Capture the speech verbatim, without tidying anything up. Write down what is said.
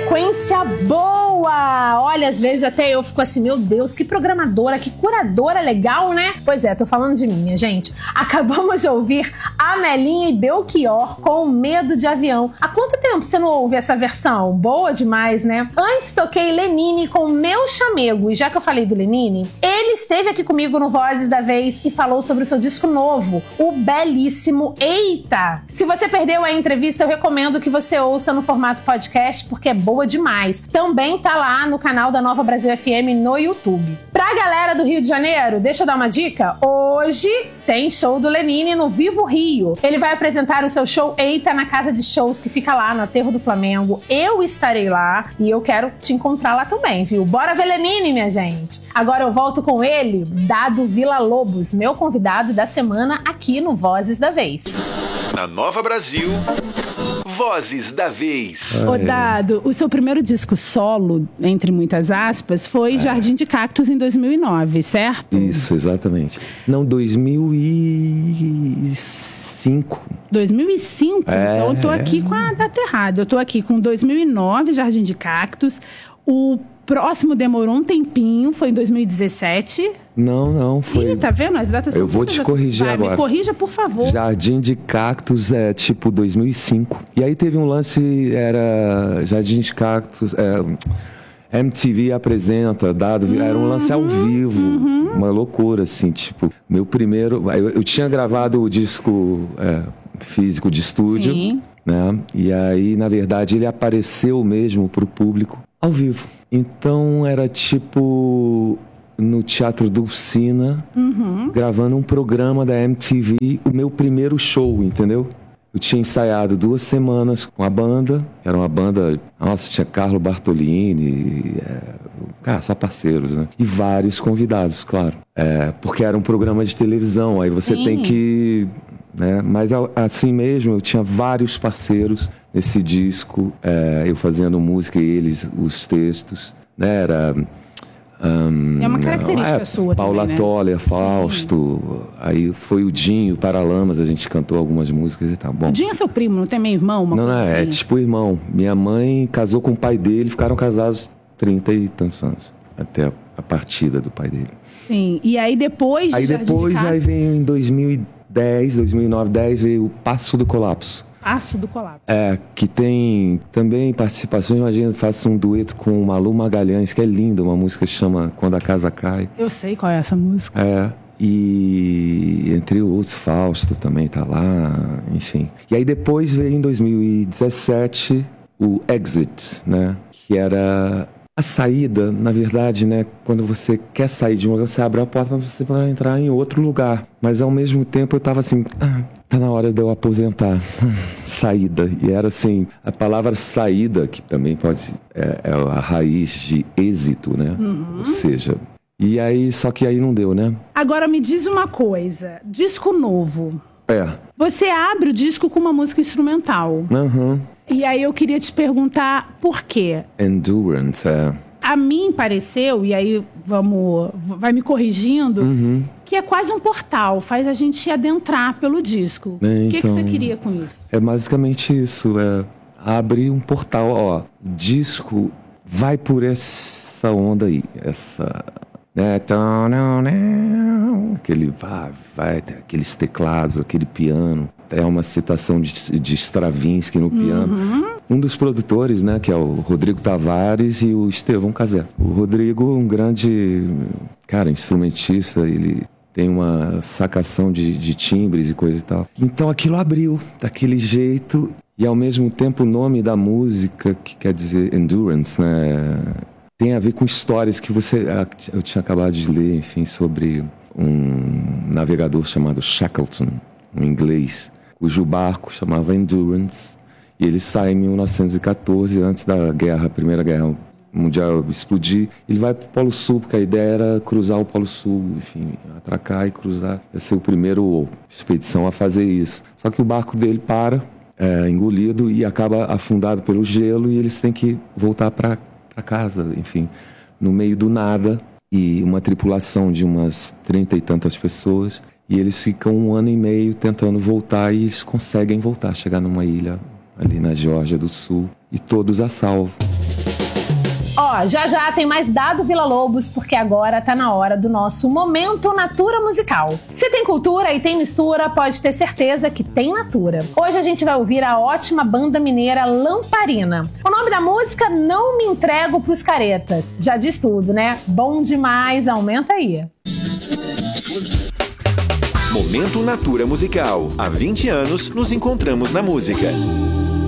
sequência boa! Olha, às vezes até eu fico assim, meu Deus, que programadora, que curadora legal, né? Pois é, tô falando de mim, gente. Acabamos de ouvir Amelinha e Belchior com Medo de Avião. Há quanto tempo você não ouve essa versão? Boa demais, né? Antes toquei Lenine com Meu Chamego. E já que eu falei do Lenine, ele esteve aqui comigo no Vozes da Vez e falou sobre o seu disco novo, o belíssimo Eita! Se você perdeu a entrevista, eu recomendo que você ouça no formato podcast, porque é boa demais. Também tá lá no canal da Nova Brasil F M no YouTube. Pra galera do Rio de Janeiro, deixa eu dar uma dica. Hoje tem show do Lenine no Vivo Rio. Ele vai apresentar o seu show Eita na casa de shows que fica lá no Aterro do Flamengo. Eu estarei lá e eu quero te encontrar lá também, viu? Bora ver Lenine, minha gente! Agora eu volto com ele, Dado Villa-Lobos, meu convidado da semana aqui no Vozes da Vez. Na Nova Brasil, Vozes da Vez. Ô Dado, o seu primeiro disco solo, entre muitas aspas, foi é. Jardim de Cactos em dois mil e nove, certo? Isso, exatamente. Não, dois mil e cinco. dois mil e cinco? É, então eu tô aqui é. com a data errada. Eu tô aqui com dois mil e nove, Jardim de Cactos. O próximo demorou um tempinho, foi em dois mil e dezessete. Não, não, foi... Ih, tá vendo? As datas Eu são vou te corrigir Vai, agora. Me corrija, por favor. Jardim de Cactos é tipo dois mil e cinco. E aí teve um lance, era Jardim de Cactos... É, M T V apresenta, dado, uhum, era um lance ao vivo, uhum. Uma loucura, assim, tipo, meu primeiro... Eu, eu tinha gravado o disco é, físico de estúdio, sim, né? E aí, na verdade, ele apareceu mesmo pro público ao vivo. Então, era tipo... no Teatro Dulcina, uhum, gravando um programa da M T V, o meu primeiro show, entendeu? Eu tinha ensaiado duas semanas com a banda, era uma banda, nossa, tinha Carlo Bartolini, é, cara, só parceiros, né? E vários convidados, claro, é, porque era um programa de televisão, aí você, sim, tem que... né? Mas assim mesmo, eu tinha vários parceiros nesse disco, é, eu fazendo música e eles, os textos, né? Era... Um, é uma característica é, sua Paula também, né? Toller, Fausto, sim, aí foi o Dinho, Paralamas, a gente cantou algumas músicas e tá bom. O Dinho é seu primo, não tem meio irmão? Uma não, não, assim? É tipo irmão. Minha mãe casou com o pai dele, ficaram casados trinta e tantos anos, até a, a partida do pai dele. Sim, e aí depois de Aí Jardim depois, de aí veio em dois mil e dez, dois mil e nove, dez, veio o Passo do Colapso. Passo do Colapso. É, que tem também participações, imagina, faço um dueto com Malu Magalhães, que é linda, uma música que chama Quando a Casa Cai. Eu sei qual é essa música. É, e entre outros, Fausto também tá lá, enfim. E aí depois veio em dois mil e dezessete o Exit, né, que era... a saída, na verdade, né, quando você quer sair de um lugar, você abre a porta para você poder entrar em outro lugar. Mas ao mesmo tempo eu tava assim, ah, tá na hora de eu aposentar. Saída. E era assim, a palavra saída, que também pode, é, é a raiz de êxito, né? Uhum. Ou seja, e aí, só que aí não deu, né? Agora me diz uma coisa, disco novo. É. Você abre o disco com uma música instrumental. Uhum. E aí eu queria te perguntar por quê? Endurance, é. A mim pareceu, e aí vamos, vai me corrigindo, uhum, que é quase um portal, faz a gente adentrar pelo disco. O então, que, que você queria com isso? É basicamente isso, é abrir um portal, ó, disco vai por essa onda aí, essa... né, aquele vai, vai, aqueles teclados, aquele piano. É uma citação de, de Stravinsky no piano. Uhum. Um dos produtores, né, que é o Rodrigo Tavares e o Estevão Casé. O Rodrigo, um grande, cara, instrumentista, ele tem uma sacação de, de timbres e coisa e tal. Então aquilo abriu daquele jeito e ao mesmo tempo o nome da música, que quer dizer Endurance, né, tem a ver com histórias que você... Eu tinha acabado de ler, enfim, sobre um navegador chamado Shackleton, um inglês, cujo barco chamava Endurance, e ele sai em mil novecentos e catorze, antes da guerra, a Primeira Guerra Mundial explodir. Ele vai para o Polo Sul, porque a ideia era cruzar o Polo Sul, enfim, atracar e cruzar. Ia ser o primeiro expedição a fazer isso. Só que o barco dele para, é, engolido, e acaba afundado pelo gelo, e eles têm que voltar para casa, enfim, no meio do nada, e uma tripulação de umas trinta e tantas pessoas, e eles ficam um ano e meio tentando voltar, e eles conseguem voltar, chegar numa ilha ali na Geórgia do Sul, e todos a salvo. Ó, já já tem mais Dado Villa-Lobos, porque agora tá na hora do nosso Momento Natura Musical. Se tem cultura e tem mistura, pode ter certeza que tem Natura. Hoje a gente vai ouvir a ótima banda mineira Lamparina. O nome da música, Não Me Entrego Pros Caretas. Já diz tudo, né? Bom demais, aumenta aí. Momento Natura Musical. Há vinte anos nos encontramos na música.